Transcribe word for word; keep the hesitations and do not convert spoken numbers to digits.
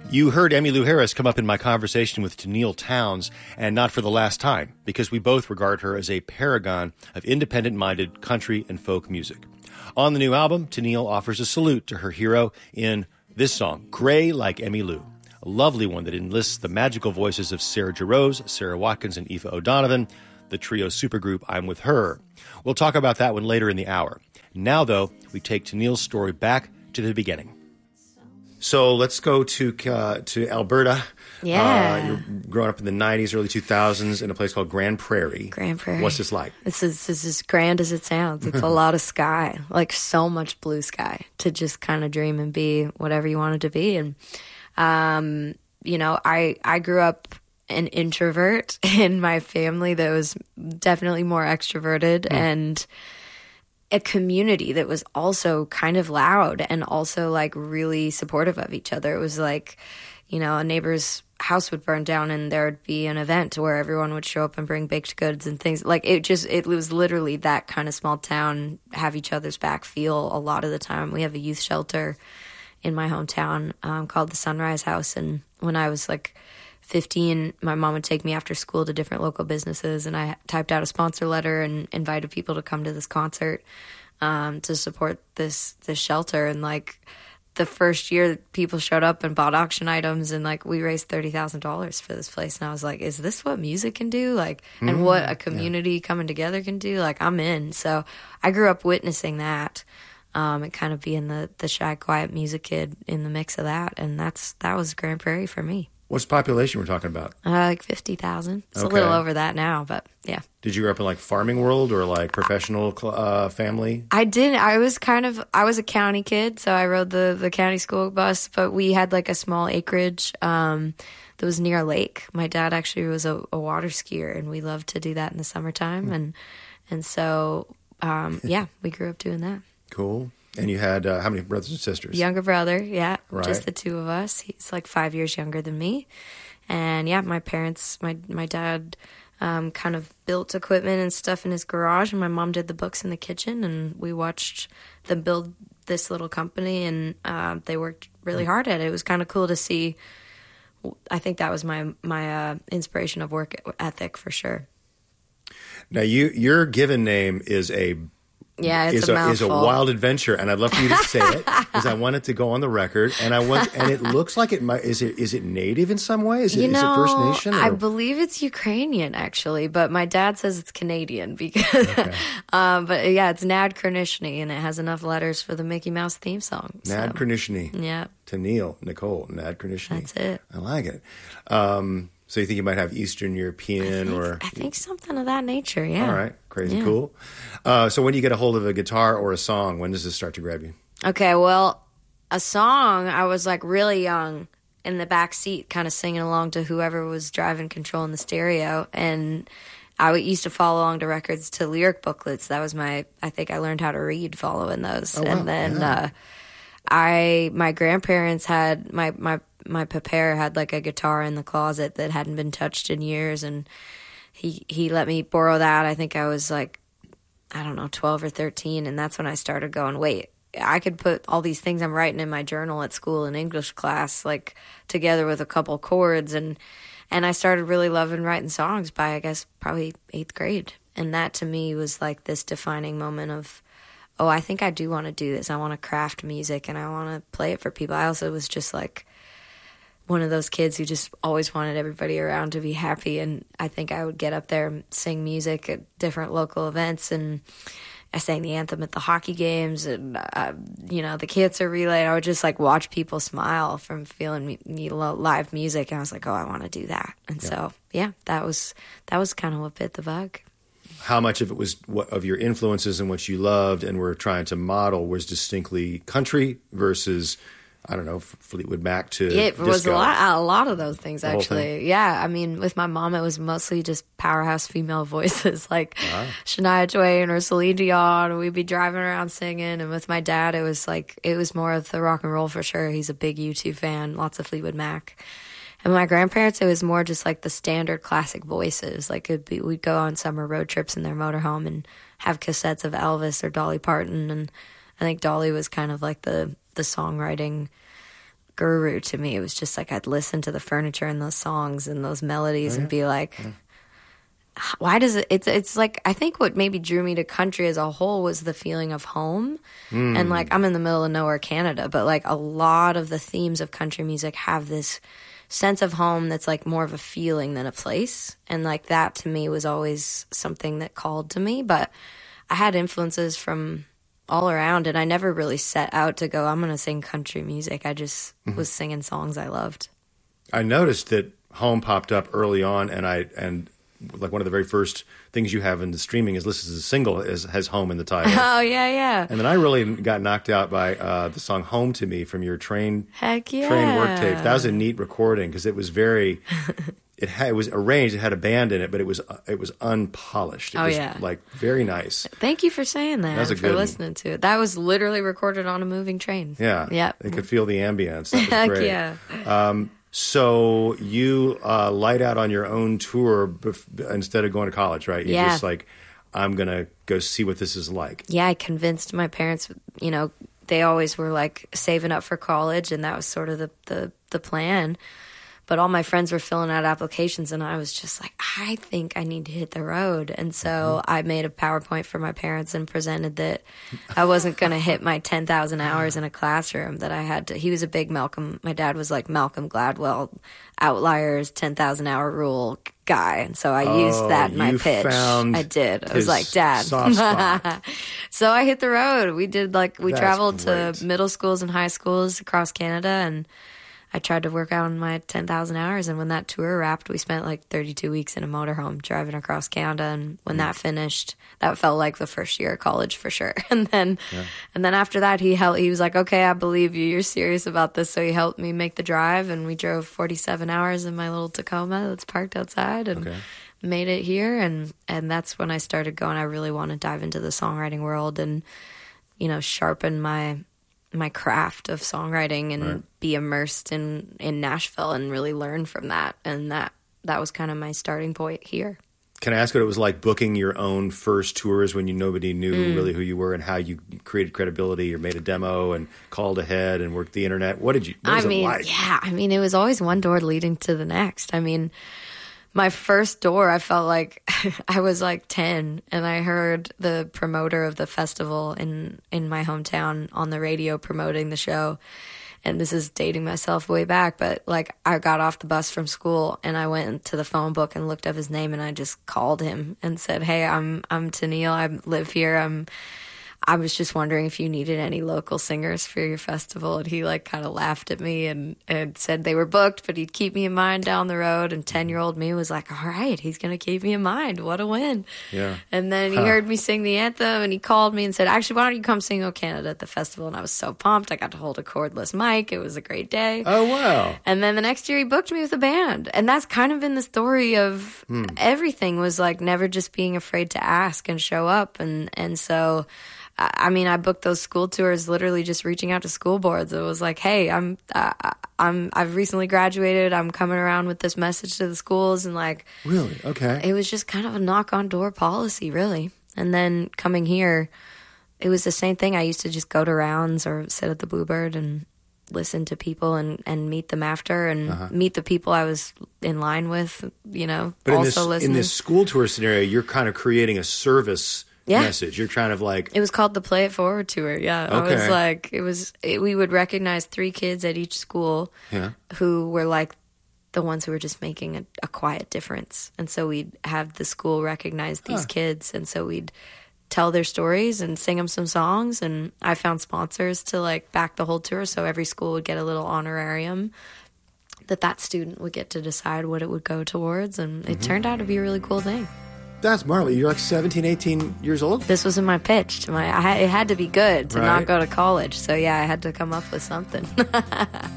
You heard Emmylou Harris come up in my conversation with Tenille Townes, and not for the last time, because we both regard her as a paragon of independent-minded country and folk music. On the new album, Tenille offers a salute to her hero in this song, Gray Like Emmylou, a lovely one that enlists the magical voices of Sarah Jarosz, Sarah Watkins, and Aoife O'Donovan, the trio supergroup I'm With Her. We'll talk about that one later in the hour. Now, though, we take Tenille's story back to the beginning. So let's go to uh, to Alberta. Yeah. Uh, you're growing up in the nineties, early two thousands in a place called Grand Prairie. Grand Prairie. What's this like? This is, this is as grand as it sounds. It's a lot of sky, like so much blue sky to just kind of dream and be whatever you wanted to be. And, um, you know, I, I grew up an introvert in my family that was definitely more extroverted mm. and a community that was also kind of loud and also like really supportive of each other. It was like, you know, a neighbor's house would burn down and there would be an event where everyone would show up and bring baked goods and things. Like it just, it was literally that kind of small town, have each other's back feel a lot of the time. We have a youth shelter in my hometown um, called the Sunrise House. And when I was like fifteen, my mom would take me after school to different local businesses, and I typed out a sponsor letter and invited people to come to this concert um, to support this this shelter. And like the first year, people showed up and bought auction items, and like we raised thirty thousand dollars for this place. And I was like, "Is this what music can do? Like, mm, and what a community yeah. coming together can do? Like, I'm in." So I grew up witnessing that. Um, and kind of being the the shy, quiet music kid in the mix of that, and that's that was Grand Prairie for me. What's the population we're talking about? Uh, like fifty thousand. It's okay. A little over that now, but yeah. Did you grow up in like farming world or like professional uh, family? I didn't. I was kind of, I was a county kid, so I rode the, the county school bus, but we had like a small acreage um, that was near a lake. My dad actually was a, a water skier, and we loved to do that in the summertime. and and so, um, yeah, we grew up doing that. Cool. And you had uh, how many brothers and sisters? Younger brother, yeah. Right. Just the two of us. He's like five years younger than me. And yeah, my parents, my my dad um, kind of built equipment and stuff in his garage, and my mom did the books in the kitchen, and we watched them build this little company, and uh, they worked really hard at it. It was kind of cool to see. I think that was my, my uh, inspiration of work ethic for sure. Now, you your given name is a Yeah, it's is a, a is a mouthful. wild adventure, and I'd love for you to say it because I want it to go on the record. And I want, and it looks like it might. Is it is it native in some way? Is it, you know, is it First Nation? Or? I believe it's Ukrainian actually, but my dad says it's Canadian because. Okay. um, but yeah, it's Nad Kernishny, and it has enough letters for the Mickey Mouse theme song. Nad so. Kernishny. Yeah. Tenille, Nicole, Nad Kernishny. That's it. I like it. Um, so you think you might have Eastern European I think, or? I think something of that nature. Yeah. All right. Crazy yeah. cool. Uh, so when do you get a hold of a guitar or a song? When does this start to grab you? Okay, well, a song, I was like really young in the back seat kind of singing along to whoever was driving, controlling the stereo. And I used to follow along to records to lyric booklets. That was my, I think I learned how to read following those. Oh, wow. And then yeah. uh, I, my grandparents had, my, my, my papa had like a guitar in the closet that hadn't been touched in years. And he, he let me borrow that. I think I was like, I don't know, twelve or thirteen. And that's when I started going, wait, I could put all these things I'm writing in my journal at school in English class, like together with a couple chords. And, and I started really loving writing songs by, I guess, probably eighth grade. And that to me was like this defining moment of, oh, I think I do want to do this. I want to craft music and I want to play it for people. I also was just like one of those kids who just always wanted everybody around to be happy. And I think I would get up there and sing music at different local events. And I sang the anthem at the hockey games and, uh, you know, the cancer relay. I would just like watch people smile from feeling me, me live music. And I was like, oh, I want to do that. And yeah. so, yeah, that was, that was kind of what bit the bug. How much of it was what, of your influences and what you loved and were trying to model was distinctly country versus, I don't know, Fleetwood Mac to It disco. was a lot, a lot of those things, The whole actually. thing? Yeah, I mean, with my mom, it was mostly just powerhouse female voices like Wow. Shania Twain or Celine Dion. We'd be driving around singing. And with my dad, it was like, it was more of the rock and roll for sure. He's a big U two fan, lots of Fleetwood Mac. And my grandparents, it was more just like the standard classic voices. Like it'd be, we'd go on summer road trips in their motorhome and have cassettes of Elvis or Dolly Parton. And I think Dolly was kind of like the, the songwriting guru to me. It was just like I'd listen to the furniture and those songs and those melodies oh, yeah. and be like, yeah. why does it, it's, it's like, I think what maybe drew me to country as a whole was the feeling of home. Mm. And like, I'm in the middle of nowhere, Canada, but like a lot of the themes of country music have this sense of home that's like more of a feeling than a place. And like that to me was always something that called to me, but I had influences from all around, and I never really set out to go, I'm going to sing country music. I just mm-hmm. was singing songs I loved. I noticed that home popped up early on, and I and like one of the very first things you have in the streaming is listed as a single is, has home in the title. Oh, yeah, yeah. And then I really got knocked out by uh, the song Home to Me from your train, Heck yeah. train work tape. That was a neat recording because it was very... It had, it was arranged. It had a band in it, but it was uh, it was unpolished. It oh was, yeah, like very nice. Thank you for saying that. That was a for good listening one. to it. That was literally recorded on a moving train. Yeah, yeah. They could feel the ambience. That was Heck great. yeah. Um, so you uh, light out on your own tour bef- instead of going to college, right? You're yeah. just like, I'm gonna go see what this is like. Yeah, I convinced my parents. You know, they always were like saving up for college, and that was sort of the the, the plan. But all my friends were filling out applications, and I was just like, I think I need to hit the road. And so mm-hmm. I made a PowerPoint for my parents and presented that I wasn't going to hit my ten thousand hours in a classroom, that I had to. He was a big Malcolm. My dad was like Malcolm Gladwell, Outliers, ten thousand hour rule guy. And so I oh, used that in my pitch. I did. I was like, Dad. So I hit the road. We did like, we That's traveled great. to middle schools and high schools across Canada, and I tried to work out on my ten thousand hours, and when that tour wrapped, we spent like thirty-two weeks in a motorhome driving across Canada, and when mm. that finished, that felt like the first year of college for sure. And then yeah. and then after that, he helped, he was like, okay, I believe you. You're serious about this. So he helped me make the drive, and we drove forty-seven hours in my little Tacoma that's parked outside, and okay. made it here. And, and that's when I started going, I really want to dive into the songwriting world and, you know, sharpen my... my craft of songwriting and right. be immersed in, in Nashville and really learn from that. And that, that was kind of my starting point here. Can I ask what it was like booking your own first tours when you nobody knew mm. really who you were, and how you created credibility or made a demo and called ahead and worked the internet? What did you, what was I mean, it like? Yeah, I mean, it was always one door leading to the next. I mean, my first door, I felt like I was like ten, and I heard the promoter of the festival in, in my hometown on the radio promoting the show. And this is dating myself way back, but like I got off the bus from school and I went to the phone book and looked up his name, and I just called him and said, hey, I'm I'm Tennille. I live here. I'm I was just wondering if you needed any local singers for your festival. And he like kind of laughed at me and, and said they were booked, but he'd keep me in mind down the road. And ten-year-old me was like, all right, he's going to keep me in mind. What a win. Yeah. And then he huh. heard me sing the anthem, and he called me and said, actually, why don't you come sing O Canada at the festival? And I was so pumped. I got to hold a cordless mic. It was a great day. Oh, wow. And then the next year he booked me with a band. And that's kind of been the story of hmm. everything, was like never just being afraid to ask and show up. And, and so... I mean, I booked those school tours literally just reaching out to school boards. It was like, hey, I'm, uh, I'm, I've recently graduated. I'm coming around with this message to the schools, and like, really, okay. It was just kind of a knock on door policy, really. And then coming here, it was the same thing. I used to just go to rounds or sit at the Bluebird and listen to people and, and meet them after, and uh-huh. meet the people I was in line with. You know, but also in this, listening. in this school tour scenario, you're kind of creating a service. Yeah. Message. You're trying to like... It was called the Play It Forward Tour, yeah. Okay. I was like, it was, it, we would recognize three kids at each school yeah. who were like the ones who were just making a, a quiet difference. And so we'd have the school recognize these huh. kids, and so we'd tell their stories and sing them some songs. And I found sponsors to like back the whole tour, so every school would get a little honorarium that that student would get to decide what it would go towards. And it mm-hmm. turned out to be a really cool thing. That's marvelous. You're like seventeen, eighteen years old? This was in my pitch. To my, I had, it had to be good to right. not go to college. So, yeah, I had to come up with something.